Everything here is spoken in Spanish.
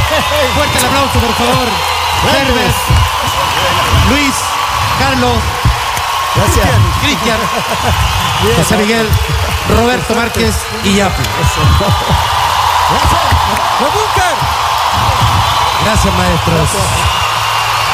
Fuerte el aplauso, por favor. Herbert, Luis, Carlos, Gracias. Cristian, José Miguel, Roberto Márquez y Yapu. Gracias. ¡Los Búnker! Gracias, maestros.